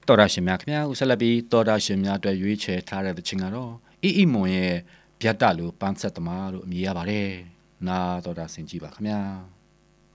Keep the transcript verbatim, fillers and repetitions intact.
တော်ရရှင်များခင်ဗျာဦးဆက်လက်ပြီးတော်ရရှင်များအတွက်ရွေးချယ်ထားတဲ့ခြင်းကတော့အီအီမွန်ရဲ့ဗျတ်တလူပန်းဆက်သမားလို့အမည်ရပါတယ်နာတော်တာဆင်ကြည့်ပါခင်ဗျာ